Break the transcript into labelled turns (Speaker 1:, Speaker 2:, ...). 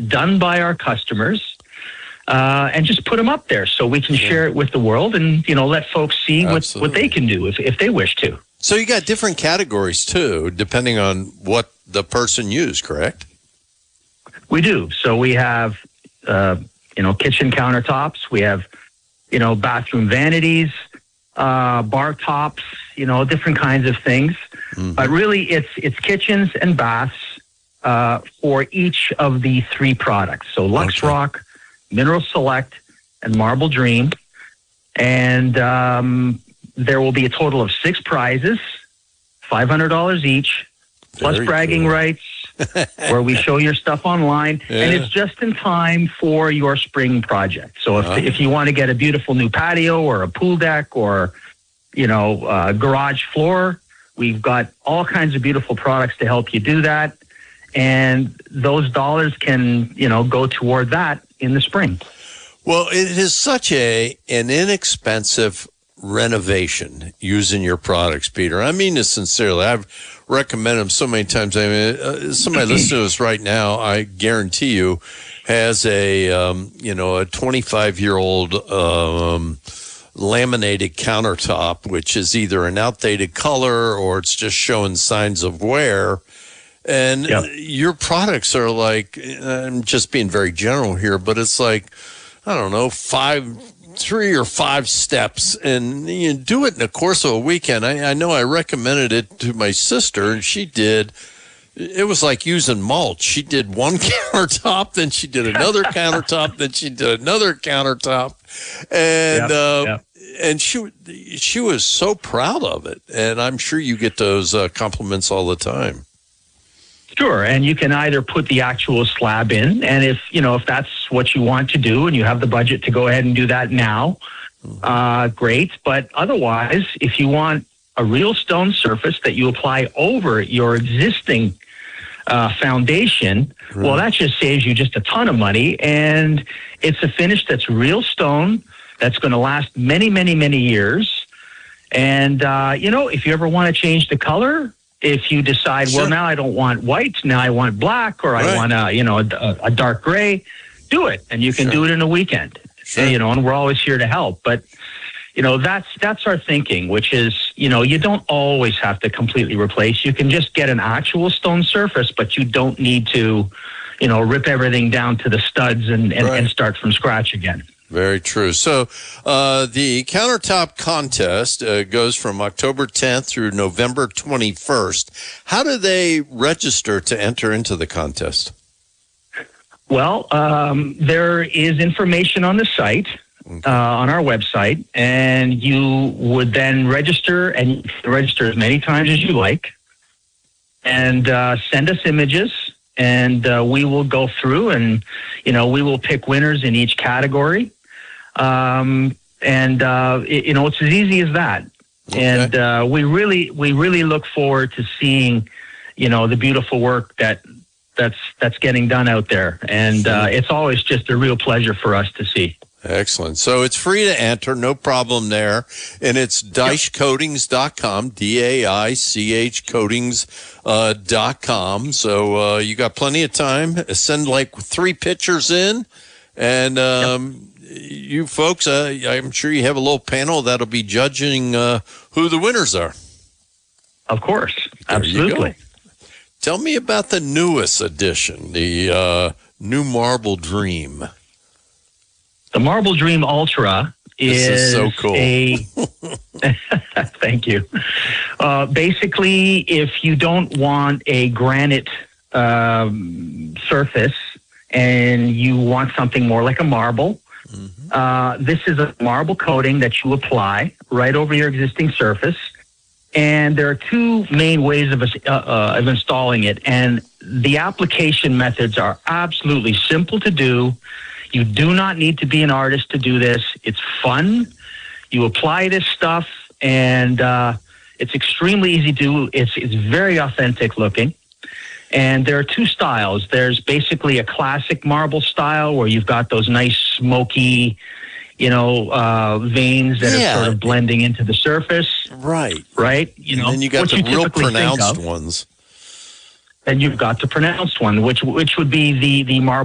Speaker 1: done by our customers, and just put them up there so we can share it with the world and, let folks see what they can do if they wish to.
Speaker 2: So you got different categories too, depending on what the person used, correct?
Speaker 1: We do. So we have, kitchen countertops. We have, bathroom vanities, bar tops, different kinds of things. Mm-hmm. But really, it's kitchens and baths for each of the three products. So Lux Rock, Mineral Select, and Marble Dream. And there will be a total of 6 prizes, $500 each, plus bragging rights, where we show your stuff online. Yeah. And it's just in time for your spring project. So if you want to get a beautiful new patio or a pool deck or, a garage floor, we've got all kinds of beautiful products to help you do that. And those dollars can, go toward that in the spring.
Speaker 2: Well, it is such an inexpensive renovation using your products, Peter. I mean this sincerely. I've recommended them so many times. I mean, somebody listening to us right now, I guarantee you, has a 25-year-old laminated countertop, which is either an outdated color or it's just showing signs of wear. And your products are like, I'm just being very general here, but it's like, I don't know, 3 or 5 steps, and you do it in the course of a weekend. I know I recommended it to my sister, and she did. It was like using mulch. She did one countertop, then she did another countertop, then she did another countertop, and and she was so proud of it. And I'm sure you get those compliments all the time.
Speaker 1: Sure, and you can either put the actual slab in, and if that's what you want to do, and you have the budget to go ahead and do that now, great. But otherwise, if you want a real stone surface that you apply over your existing foundation, well, that just saves you just a ton of money, and it's a finish that's real stone that's going to last many, many, many years. And if you ever want to change the color. If you decide, well, now I don't want white, now I want black, or I want a dark gray, do it, and you can do it in a weekend. Sure. And we're always here to help. But that's our thinking, which is you don't always have to completely replace. You can just get an actual stone surface, but you don't need to, rip everything down to the studs and start from scratch again.
Speaker 2: Very true. So the countertop contest goes from October 10th through November 21st. How do they register to enter into the contest?
Speaker 1: Well, there is information on the site, on our website, and you would then register, and you can register as many times as you like, and send us images. And we will go through and, we will pick winners in each category. It's as easy as that. Okay. And we really look forward to seeing, the beautiful work that's getting done out there. And it's always just a real pleasure for us to see.
Speaker 2: Excellent. So it's free to enter, no problem there. And it's DaichCoatings.com, DAICH Coatings.com. So you got plenty of time. Send like 3 pictures in. And you folks, I'm sure you have a little panel that'll be judging who the winners are.
Speaker 1: Of course. Absolutely.
Speaker 2: Tell me about the newest edition, the new Marble Dream.
Speaker 1: The Marble Dream Ultra is
Speaker 2: so cool.
Speaker 1: Thank you. Basically, if you don't want a granite surface and you want something more like a marble, this is a marble coating that you apply right over your existing surface. And there are 2 main ways of installing it. And the application methods are absolutely simple to do. You do not need to be an artist to do this. It's fun. You apply this stuff, and it's extremely easy to do. It's very authentic looking. And there are 2 styles. There's basically a classic marble style where you've got those nice smoky, veins that are sort of blending into the surface.
Speaker 2: Right.
Speaker 1: Right?
Speaker 2: And then you got the real pronounced ones.
Speaker 1: And you've got the pronounced one, which would be the marble